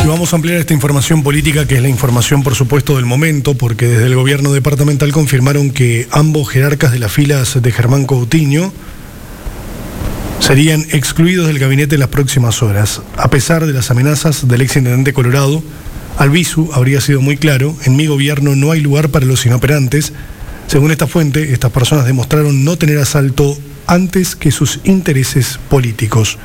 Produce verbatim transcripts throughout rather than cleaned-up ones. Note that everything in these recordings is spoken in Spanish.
Y vamos a ampliar esta información política, que es la información, por supuesto, del momento, porque desde el gobierno departamental confirmaron que ambos jerarcas de las filas de Germán Coutinho serían excluidos del gabinete en las próximas horas. A pesar de las amenazas del exintendente Colorado, Albizu habría sido muy claro: en mi gobierno no hay lugar para los inoperantes. Según esta fuente, estas personas demostraron no tener asalto antes que sus intereses políticos.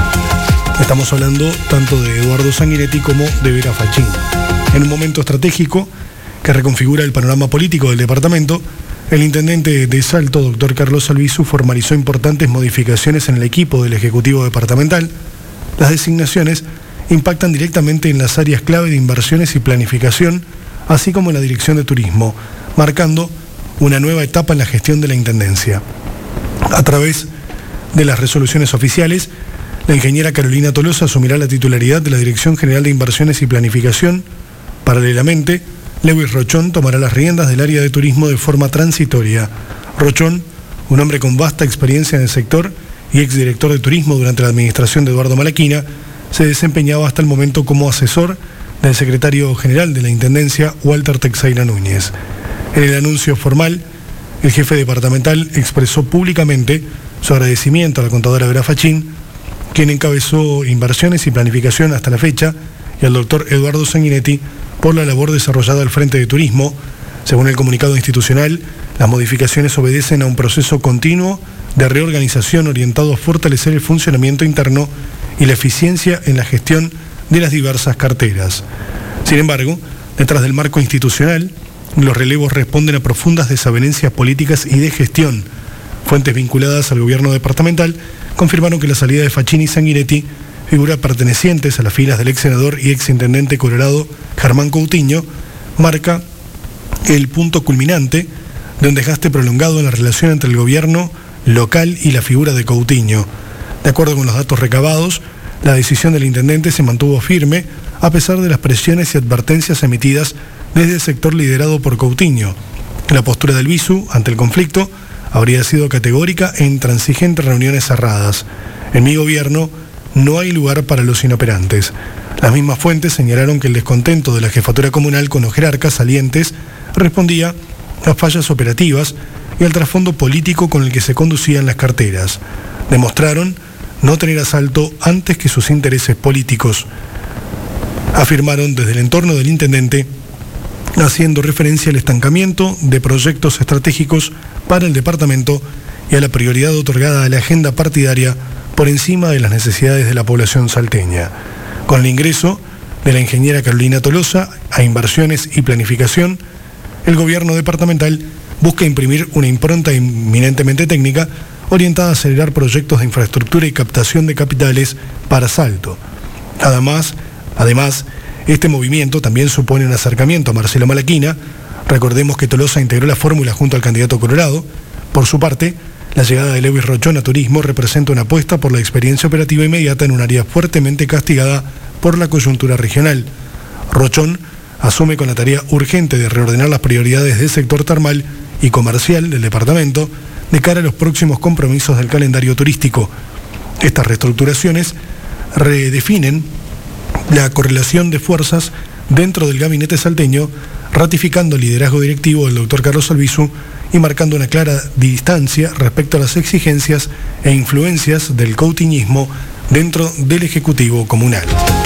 Estamos hablando tanto de Eduardo Sanguinetti como de Vera Fachin. En un momento estratégico que reconfigura el panorama político del departamento, el intendente de Salto, doctor Carlos Albizu, formalizó importantes modificaciones en el equipo del Ejecutivo Departamental. Las designaciones impactan directamente en las áreas clave de inversiones y planificación, así como en la dirección de turismo, marcando una nueva etapa en la gestión de la Intendencia. A través de las resoluciones oficiales, la ingeniera Carolina Tolosa asumirá la titularidad de la Dirección General de Inversiones y Planificación. Paralelamente, Lewis Rochón tomará las riendas del área de turismo de forma transitoria. Rochón, un hombre con vasta experiencia en el sector y exdirector de turismo durante la administración de Eduardo Malaquina, se desempeñaba hasta el momento como asesor del secretario general de la Intendencia, Walter Teixeira Núñez. En el anuncio formal, el jefe departamental expresó públicamente su agradecimiento a la contadora Vera Fachin, quien encabezó inversiones y planificación hasta la fecha, y al doctor Eduardo Sanguinetti por la labor desarrollada al frente de turismo. Según el comunicado institucional, las modificaciones obedecen a un proceso continuo de reorganización orientado a fortalecer el funcionamiento interno y la eficiencia en la gestión de las diversas carteras. Sin embargo, detrás del marco institucional, los relevos responden a profundas desavenencias políticas y de gestión. Fuentes vinculadas al gobierno departamental confirmaron que la salida de Fachin y Sanguinetti, figuras pertenecientes a las filas del ex senador y ex intendente Colorado Germán Coutinho, marca el punto culminante de un desgaste prolongado en la relación entre el gobierno local y la figura de Coutinho. De acuerdo con los datos recabados, la decisión del intendente se mantuvo firme a pesar de las presiones y advertencias emitidas desde el sector liderado por Coutinho. La postura del Albizu ante el conflicto habría sido categórica e intransigente en reuniones cerradas. En mi gobierno no hay lugar para los inoperantes. Las mismas fuentes señalaron que el descontento de la jefatura comunal con los jerarcas salientes respondía a fallas operativas y al trasfondo político con el que se conducían las carteras. Demostraron no tener asalto antes que sus intereses políticos, afirmaron desde el entorno del intendente, haciendo referencia al estancamiento de proyectos estratégicos para el departamento y a la prioridad otorgada a la agenda partidaria por encima de las necesidades de la población salteña. Con el ingreso de la ingeniera Carolina Tolosa a inversiones y planificación, el gobierno departamental busca imprimir una impronta eminentemente técnica orientada a acelerar proyectos de infraestructura y captación de capitales para Salto. Además, además, este movimiento también supone un acercamiento a Marcelo Malaquina. Recordemos que Tolosa integró la fórmula junto al candidato Colorado. Por su parte, la llegada de Lewis Rochón a turismo representa una apuesta por la experiencia operativa inmediata en un área fuertemente castigada por la coyuntura regional. Rochón asume con la tarea urgente de reordenar las prioridades del sector termal y comercial del departamento de cara a los próximos compromisos del calendario turístico. Estas reestructuraciones redefinen la correlación de fuerzas dentro del gabinete salteño, ratificando el liderazgo directivo del doctor Carlos Albizu y marcando una clara distancia respecto a las exigencias e influencias del coutinhismo dentro del Ejecutivo Comunal.